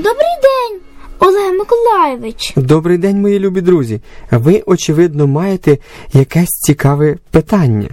Добрий день, Олег Миколайович. Добрий день, мої любі друзі. Ви, очевидно, маєте якесь цікаве питання.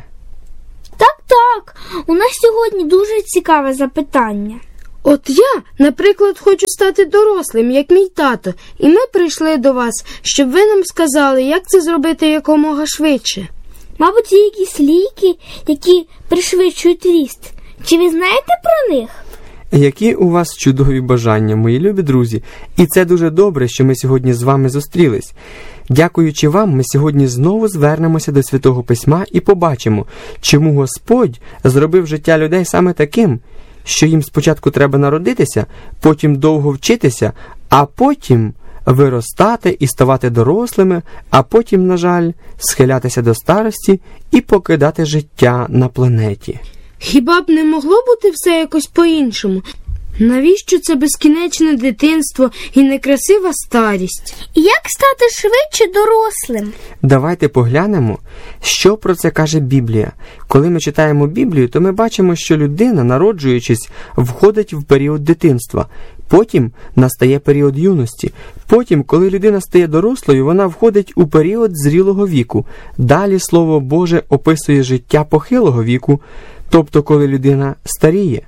Так, у нас сьогодні дуже цікаве запитання. От я, наприклад, хочу стати дорослим, як мій тато, і ми прийшли до вас, щоб ви нам сказали, як це зробити якомога швидше. Мабуть, є якісь ліки, які пришвидшують ріст. Чи ви знаєте про них? Які у вас чудові бажання, мої любі друзі. І це дуже добре, що ми сьогодні з вами зустрілись. Дякуючи вам, ми сьогодні знову звернемося до Святого Письма і побачимо, чому Господь зробив життя людей саме таким, що їм спочатку треба народитися, потім довго вчитися, а потім виростати і ставати дорослими, а потім, на жаль, схилятися до старості і покидати життя на планеті. Хіба б не могло бути все якось по-іншому? Навіщо це безкінечне дитинство і некрасива старість? І як стати швидше дорослим? Давайте поглянемо, що про це каже Біблія. Коли ми читаємо Біблію, то ми бачимо, що людина, народжуючись, входить в період дитинства. Потім настає період юності. Потім, коли людина стає дорослою, вона входить у період зрілого віку. Далі Слово Боже описує життя похилого віку, тобто коли людина старіє.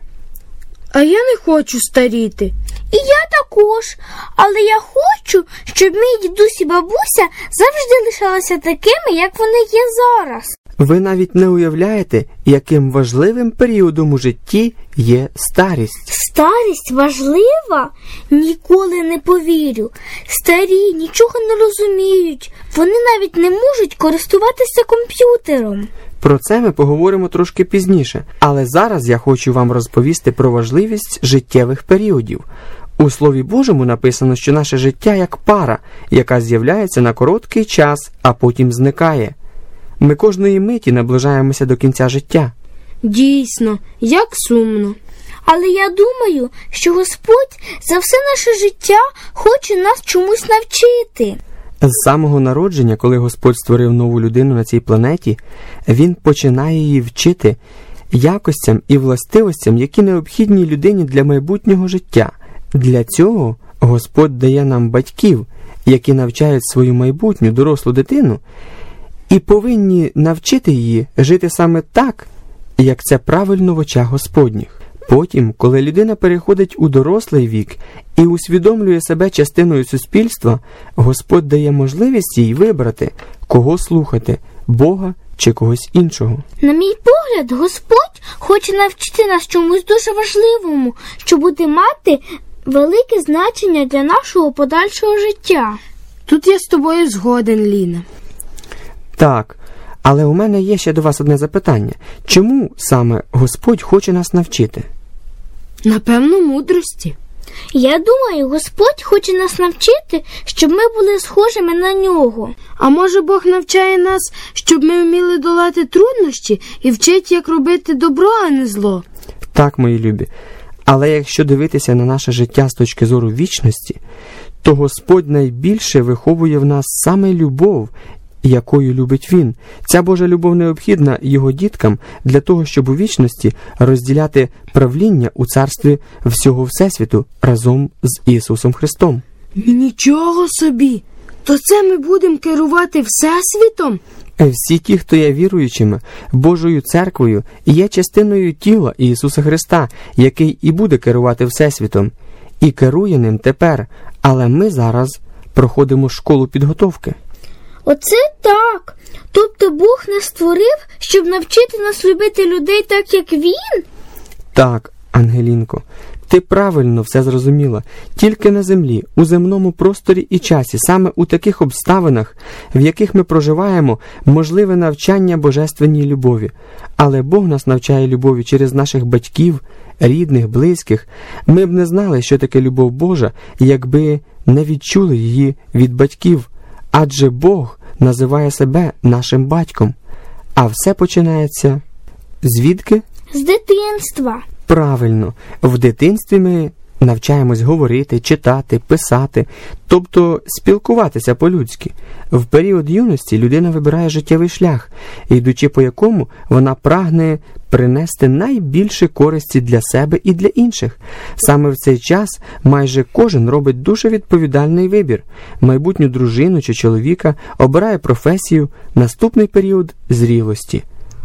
А я не хочу старіти. І я також. Але я хочу, щоб мій дідусь і бабуся завжди лишалися такими, як вони є зараз. Ви навіть не уявляєте, яким важливим періодом у житті є старість. Старість важлива? Ніколи не повірю. Старі нічого не розуміють. Вони навіть не можуть користуватися комп'ютером. Про це ми поговоримо трошки пізніше, але зараз я хочу вам розповісти про важливість життєвих періодів. У Слові Божому написано, що наше життя як пара, яка з'являється на короткий час, а потім зникає. Ми кожної миті наближаємося до кінця життя. Дійсно, як сумно. Але я думаю, що Господь за все наше життя хоче нас чомусь навчити. З самого народження, коли Господь створив нову людину на цій планеті, Він починає її вчити якостям і властивостям, які необхідні людині для майбутнього життя. Для цього Господь дає нам батьків, які навчають свою майбутню дорослу дитину і повинні навчити її жити саме так, як це правильно в очах Господніх. Потім, коли людина переходить у дорослий вік і усвідомлює себе частиною суспільства, Господь дає можливість їй вибрати, кого слухати – Бога чи когось іншого. На мій погляд, Господь хоче навчити нас чомусь дуже важливому, що буде мати велике значення для нашого подальшого життя. Тут я з тобою згоден, Ліна. Так, але у мене є ще до вас одне запитання. Чому саме Господь хоче нас навчити? Напевно, мудрості. Я думаю, Господь хоче нас навчити, щоб ми були схожими на Нього. А може Бог навчає нас, щоб ми вміли долати труднощі і вчить, як робити добро, а не зло? Так, мої любі. Але якщо дивитися на наше життя з точки зору вічності, то Господь найбільше виховує в нас саме любов, якою любить Він. Ця Божа любов необхідна Його діткам для того, щоб у вічності розділяти правління у царстві всього Всесвіту разом з Ісусом Христом. Нічого собі! То це ми будемо керувати Всесвітом? Всі ті, хто є віруючими, Божою церквою, є частиною тіла Ісуса Христа, який і буде керувати Всесвітом. І керує ним тепер, але ми зараз проходимо школу підготовки. Оце так. Тобто Бог нас створив, щоб навчити нас любити людей так, як Він? Так, Ангелінко, ти правильно все зрозуміла. Тільки на землі, у земному просторі і часі, саме у таких обставинах, в яких ми проживаємо, можливе навчання божественній любові. Але Бог нас навчає любові через наших батьків, рідних, близьких. Ми б не знали, що таке любов Божа, якби не відчули її від батьків. Адже Бог називає себе нашим батьком. А все починається звідки? З дитинства. Правильно, в дитинстві ми Навчаємось говорити, читати, писати, тобто спілкуватися по-людськи. В період юності людина вибирає життєвий шлях, йдучи по якому вона прагне принести найбільше користі для себе і для інших. Саме в цей час майже кожен робить дуже відповідальний вибір. Майбутню дружину чи чоловіка обирає професію, наступний період – зрілості.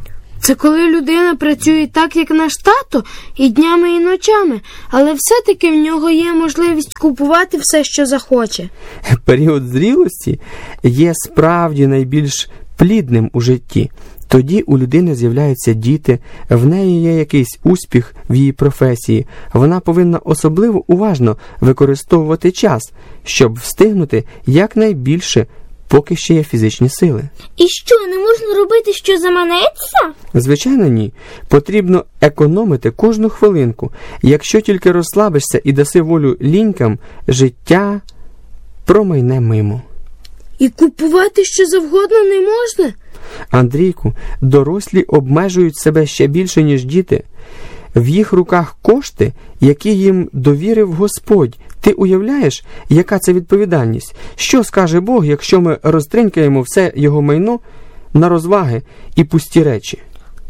Це коли людина працює так, як наш тато, і днями, і ночами, але все-таки в нього є можливість купувати все, що захоче. Період зрілості є справді найбільш плідним у житті. Тоді у людини з'являються діти, в неї є якийсь успіх в її професії. Вона повинна особливо уважно використовувати час, щоб встигнути якнайбільше, поки ще є фізичні сили. І що, не можна робити, що заманеться? Звичайно, ні. Потрібно економити кожну хвилинку. Якщо тільки розслабишся і даси волю лінькам, життя промайне мимо. І купувати що завгодно не можна? Андрійку, дорослі обмежують себе ще більше, ніж діти. В їх руках кошти, які їм довірив Господь. Ти уявляєш, яка це відповідальність? Що скаже Бог, якщо ми розтринькаємо все його майно на розваги і пусті речі?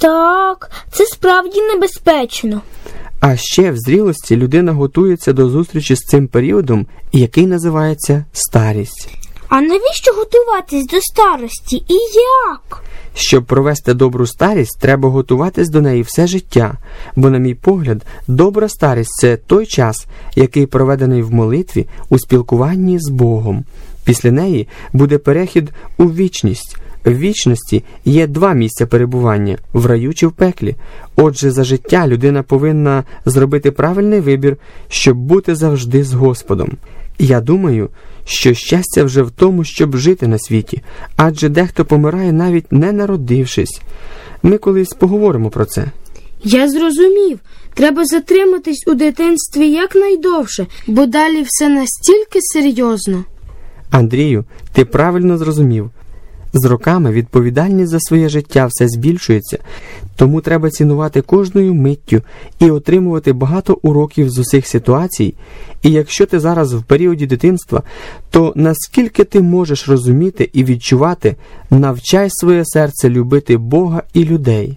Так, це справді небезпечно. А ще в зрілості людина готується до зустрічі з цим періодом, який називається старість. А навіщо готуватись до старості і як? Щоб провести добру старість, треба готуватись до неї все життя, бо, на мій погляд, добра старість – це той час, який проведений в молитві, у спілкуванні з Богом. Після неї буде перехід у вічність. В вічності є два місця перебування – в раю чи в пеклі. Отже, за життя людина повинна зробити правильний вибір, щоб бути завжди з Господом. Я думаю, що щастя вже в тому, щоб жити на світі, адже дехто помирає навіть не народившись. Ми колись поговоримо про це. Я зрозумів. Треба затриматись у дитинстві якнайдовше, бо далі все настільки серйозно. Андрію, ти правильно зрозумів. З роками відповідальність за своє життя все збільшується, тому треба цінувати кожною миттю і отримувати багато уроків з усіх ситуацій. І якщо ти зараз в періоді дитинства, то наскільки ти можеш розуміти і відчувати, навчай своє серце любити Бога і людей.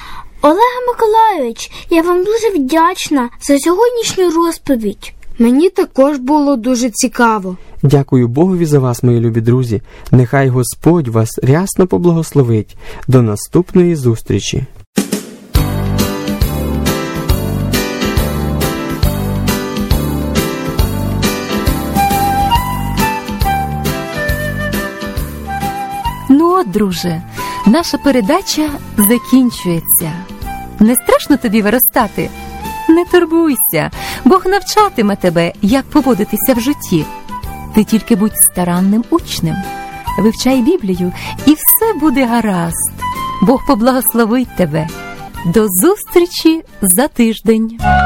Олег Миколайович, я вам дуже вдячна за сьогоднішню розповідь. Мені також було дуже цікаво. Дякую Богові за вас, мої любі друзі. Нехай Господь вас рясно поблагословить. До наступної зустрічі. Ну от, друже, наша передача закінчується. Не страшно тобі виростати? Не турбуйся, Бог навчатиме тебе, як поводитися в житті. Ти тільки будь старанним учнем, вивчай Біблію, і все буде гаразд. Бог поблагословить тебе. До зустрічі за тиждень.